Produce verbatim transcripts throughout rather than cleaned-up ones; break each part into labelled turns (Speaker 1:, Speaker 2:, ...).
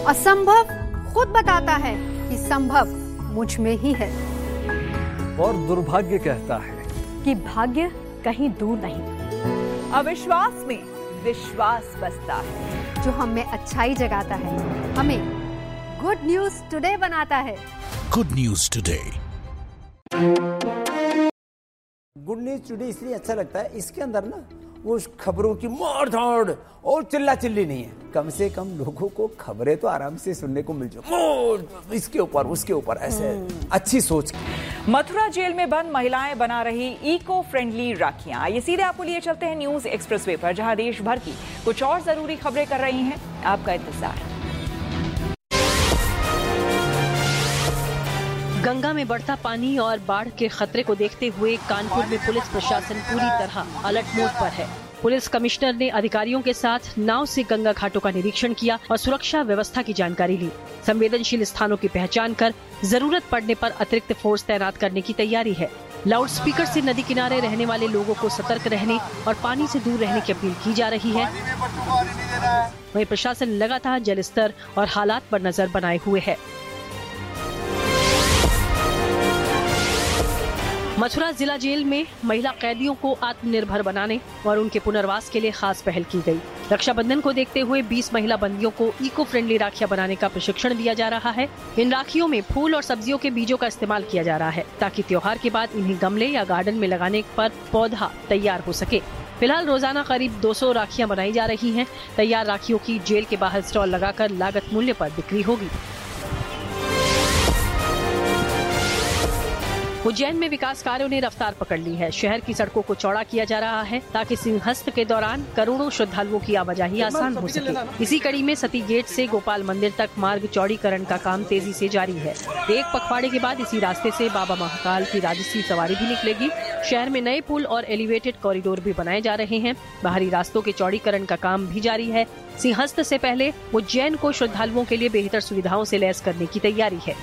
Speaker 1: असंभव खुद बताता है कि संभव मुझ में ही है।
Speaker 2: और दुर्भाग्य कहता है
Speaker 3: कि भाग्य कहीं दूर नहीं।
Speaker 4: अविश्वास में विश्वास बसता है।
Speaker 1: जो हम में अच्छाई जगाता है, हमें गुड न्यूज टुडे बनाता है।
Speaker 5: Good news today.
Speaker 6: Good news today इसलिए अच्छा लगता है, इसके अंदर ना वो खबरों की मार धाड़ और चिल्ला चिल्ली नहीं है। कम से कम लोगों को खबरें तो आराम से सुनने को मिल जाए, इसके ऊपर उसके ऊपर ऐसे अच्छी सोच।
Speaker 4: मथुरा जेल में बंद महिलाएं बना रही इको फ्रेंडली राखियां। ये सीधे आपको लिए चलते हैं न्यूज एक्सप्रेसवे पर, जहां देश भर की कुछ और जरूरी खबरें कर रही हैं आपका इंतजार।
Speaker 3: गंगा में बढ़ता पानी और बाढ़ के खतरे को देखते हुए कानपुर में पुलिस प्रशासन पूरी तरह अलर्ट मोड पर है। पुलिस कमिश्नर ने अधिकारियों के साथ नाव से गंगा घाटों का निरीक्षण किया और सुरक्षा व्यवस्था की जानकारी ली। संवेदनशील स्थानों की पहचान कर जरूरत पड़ने पर अतिरिक्त फोर्स तैनात करने की तैयारी है। लाउडस्पीकर से नदी किनारे रहने वाले लोगों को सतर्क रहने और पानी से दूर रहने की अपील की जा रही है। वहीं प्रशासन लगातार जल स्तर और हालात पर नजर बनाए हुए है। मथुरा जिला जेल में महिला कैदियों को आत्मनिर्भर बनाने और उनके पुनर्वास के लिए खास पहल की गई। रक्षाबंधन को देखते हुए बीस महिला बंदियों को इको फ्रेंडली राखियां बनाने का प्रशिक्षण दिया जा रहा है। इन राखियों में फूल और सब्जियों के बीजों का इस्तेमाल किया जा रहा है, ताकि त्योहार के बाद इन्हें गमले या गार्डन में लगाने पर पौधा तैयार हो सके। फिलहाल रोजाना करीब दो सौ राखियां बनाई जा रही हैं। तैयार राखियों की जेल के बाहर स्टॉल लगाकर लागत मूल्य पर बिक्री होगी। उज्जैन में विकास कार्यों ने रफ्तार पकड़ ली है। शहर की सड़कों को चौड़ा किया जा रहा है, ताकि सिंहस्थ के दौरान करोड़ों श्रद्धालुओं की आवाजाही आसान हो सके। इसी कड़ी में सती गेट से गोपाल मंदिर तक मार्ग चौड़ीकरण का काम तेजी से जारी है। एक पखवाड़े के बाद इसी रास्ते से बाबा महाकाल की राजसी सवारी भी निकलेगी। शहर में नए पुल और एलिवेटेड कॉरिडोर भी बनाए जा रहे हैं। बाहरी रास्तों के चौड़ीकरण का काम भी जारी है। सिंहस्थ से पहले उज्जैन को श्रद्धालुओं के लिए बेहतर सुविधाओं से लैस करने की तैयारी है।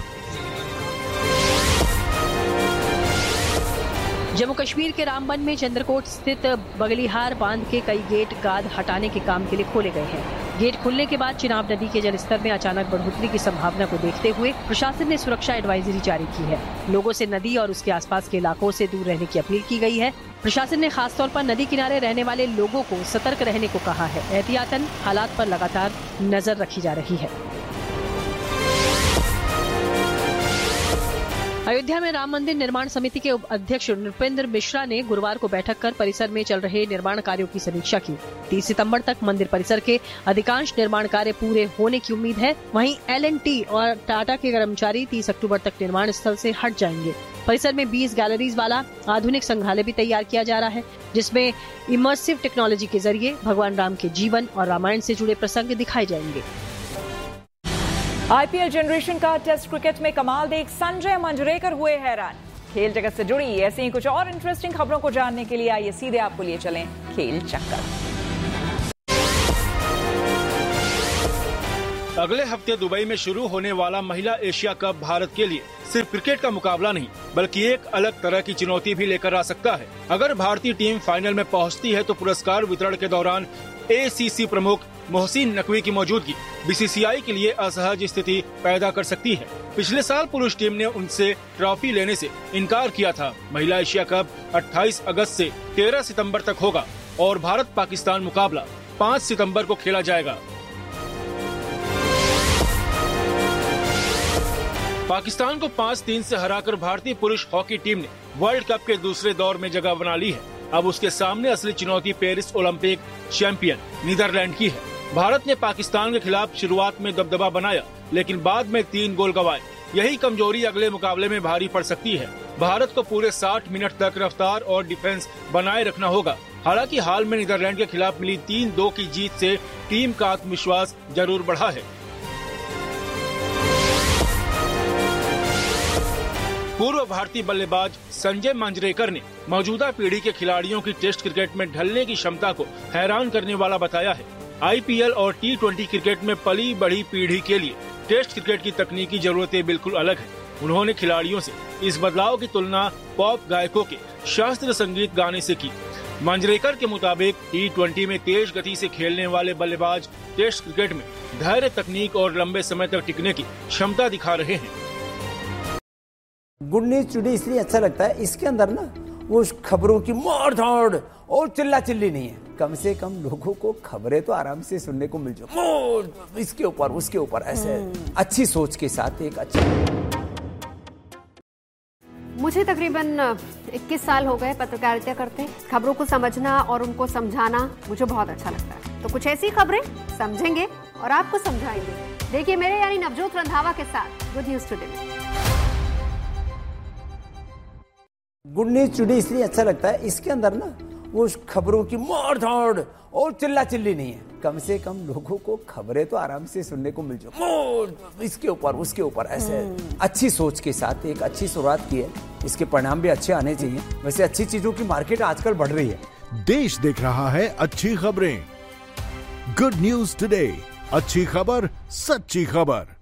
Speaker 3: जम्मू कश्मीर के रामबन में चंद्रकोट स्थित बगलिहार बांध के कई गेट गाद हटाने के काम के लिए खोले गए हैं। गेट खुलने के बाद चिनाब नदी के जलस्तर में अचानक बढ़ोतरी की संभावना को देखते हुए प्रशासन ने सुरक्षा एडवाइजरी जारी की है। लोगों से नदी और उसके आसपास के इलाकों से दूर रहने की अपील की गई है। प्रशासन ने खासतौर पर नदी किनारे रहने वाले लोगों को सतर्क रहने को कहा है। एहतियातन हालात पर लगातार नजर रखी जा रही है। अयोध्या में राम मंदिर निर्माण समिति के अध्यक्ष नृपेंद्र मिश्रा ने गुरुवार को बैठक कर परिसर में चल रहे निर्माण कार्यों की समीक्षा की। तीस सितंबर तक मंदिर परिसर के अधिकांश निर्माण कार्य पूरे होने की उम्मीद है। वहीं एल एंड टी और टाटा के कर्मचारी तीस अक्टूबर तक निर्माण स्थल से हट जाएंगे। परिसर में बीस गैलरीज वाला आधुनिक संग्रहालय भी तैयार किया जा रहा है, जिसमें इमर्सिव टेक्नोलॉजी के जरिए भगवान राम के जीवन और रामायण से जुड़े प्रसंग दिखाए जाएंगे।
Speaker 4: आईपीएल जनरेशन का टेस्ट क्रिकेट में कमाल देख संजय मंजरेकर हुए हैरान। खेल जगत से जुड़ी ऐसी ही कुछ और इंटरेस्टिंग खबरों को जानने के लिए आइए सीधे आपको लिए चलें खेल चक्कर।
Speaker 7: अगले हफ्ते दुबई में शुरू होने वाला महिला एशिया कप भारत के लिए सिर्फ क्रिकेट का मुकाबला नहीं, बल्कि एक अलग तरह की चुनौती भी लेकर आ सकता है। अगर भारतीय टीम फाइनल में पहुंचती है तो पुरस्कार वितरण के दौरान एसीसी प्रमुख मोहसिन नकवी की मौजूदगी बीसीसीआई के लिए असहज स्थिति पैदा कर सकती है। पिछले साल पुरुष टीम ने उनसे ट्रॉफी लेने से इनकार किया था। महिला एशिया कप अट्ठाईस अगस्त से तेरह सितंबर तक होगा और भारत पाकिस्तान मुकाबला पाँच सितंबर को खेला जाएगा। पाकिस्तान को पाँच तीन से हराकर भारतीय पुरुष हॉकी टीम ने वर्ल्ड कप के दूसरे दौर में जगह बना ली है। अब उसके सामने असली चुनौती पेरिस ओलंपिक चैंपियन नीदरलैंड की है। भारत ने पाकिस्तान के खिलाफ शुरुआत में दबदबा बनाया, लेकिन बाद में तीन गोल गंवाए। यही कमजोरी अगले मुकाबले में भारी पड़ सकती है। भारत को पूरे साठ मिनट तक रफ्तार और डिफेंस बनाए रखना होगा। हालांकि हाल में नीदरलैंड के खिलाफ मिली तीन दो की जीत से टीम का आत्मविश्वास जरूर बढ़ा है। पूर्व भारतीय बल्लेबाज संजय मंजरेकर ने मौजूदा पीढ़ी के खिलाड़ियों की टेस्ट क्रिकेट में ढलने की क्षमता को हैरान करने वाला बताया है। आईपीएल और टी ट्वेंटी क्रिकेट में पली बढ़ी पीढ़ी के लिए टेस्ट क्रिकेट की तकनीकी जरूरतें बिल्कुल अलग है। उन्होंने खिलाड़ियों से इस बदलाव की तुलना पॉप गायकों के शास्त्रीय संगीत गाने से की। मंजरेकर के मुताबिक टी ट्वेंटी में तेज गति से खेलने वाले बल्लेबाज टेस्ट क्रिकेट में धैर्य, तकनीक और लंबे समय तक टिकने की क्षमता दिखा रहे हैं।
Speaker 6: गुड न्यूज टुडे इसलिए अच्छा लगता है, इसके अंदर ना वो खबरों की मार धाड़ और चिल्ला चिल्ली नहीं है। कम से कम लोगों को खबरें तो आराम से सुनने को मिल जाए, इसके ऊपर उसके ऊपर ऐसे अच्छी सोच के साथ एक अच्छी।
Speaker 1: मुझे तकरीबन इक्कीस साल हो गए पत्रकारिता करते। खबरों को समझना और उनको समझाना मुझे बहुत अच्छा लगता है। तो कुछ ऐसी खबरें समझेंगे और आपको समझाएंगे। देखिए मेरे यानी नवजोत रंधावा के साथ गुड न्यूज टुडे में।
Speaker 6: गुड न्यूज टुडे इसलिए अच्छा लगता है, इसके अंदर ना वो खबरों की मार धाड़ और चिल्ला चिल्ली नहीं है। कम से कम लोगों को खबरें तो आराम से सुनने को मिल जाए, इसके ऊपर उसके ऊपर ऐसे अच्छी सोच के साथ एक अच्छी शुरुआत की है। इसके परिणाम भी अच्छे आने चाहिए। वैसे अच्छी चीजों की मार्केट आजकल बढ़ रही है।
Speaker 5: देश देख रहा है अच्छी खबरें। गुड न्यूज टुडे, अच्छी खबर, सच्ची खबर।